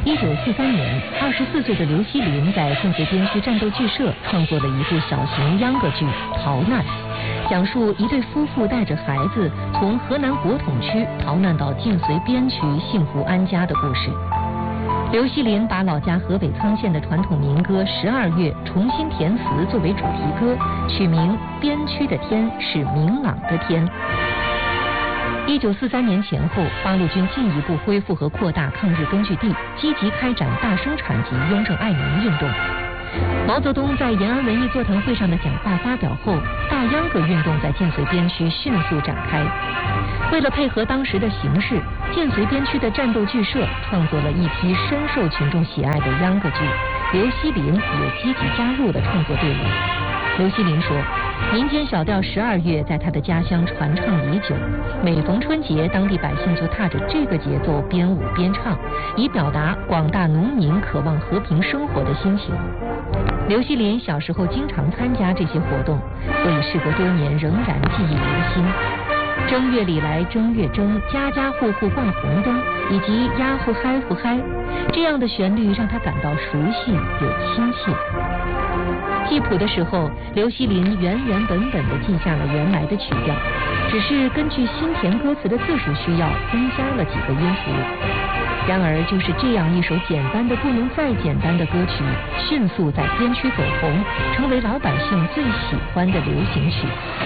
1943年，24岁的刘锡林在建绥边区战斗剧社创作了一部小型秧歌剧《逃难》，讲述一对夫妇带着孩子从河南国统区逃难到晋绥边区幸福安家的故事。刘锡林把老家河北沧县的传统民歌《12月》重新填词作为主题歌，取名《边区的天是明朗的天》。1943年前后，八路军进一步恢复和扩大抗日根据地，积极开展大生产及雍正爱民运动。毛泽东在延安文艺座谈会上的讲话发表后，大秧歌运动在晋绥边区迅速展开。为了配合当时的形势，晋绥边区的战斗剧社创作了一批深受群众喜爱的秧歌剧，刘锡林也积极加入了创作队伍。刘锡林说，民间小调《12月》在他的家乡传唱已久，每逢春节，当地百姓就踏着这个节奏边舞边唱，以表达广大农民渴望和平生活的心情。刘锡林小时候经常参加这些活动，所以事隔多年仍然记忆犹新。正月里来正月正，家家户户挂红灯，以及呀呼嗨呼嗨，这样的旋律让他感到熟悉又亲切。记谱的时候，刘锡林原本地记下了原来的曲调，只是根据新填歌词的字数需要，增加了几个音符。然而，就是这样一首简单的不能再简单的歌曲，迅速在边区走红，成为老百姓最喜欢的流行曲。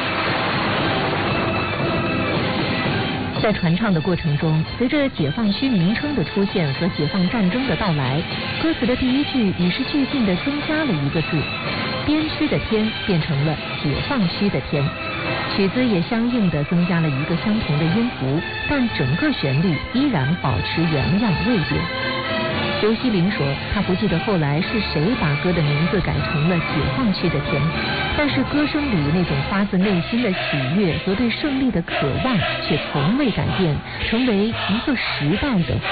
在传唱的过程中，随着解放区名称的出现和解放战争的到来，歌词的第一句与时俱进地增加了一个字，边区的天变成了解放区的天，曲子也相应地增加了一个相同的音符，但整个旋律依然保持原样未变。刘锡林说，他不记得后来是谁把歌的名字改成了解放区的天，但是歌声里那种发自内心的喜悦和对胜利的渴望却从未改变，成为一个时代的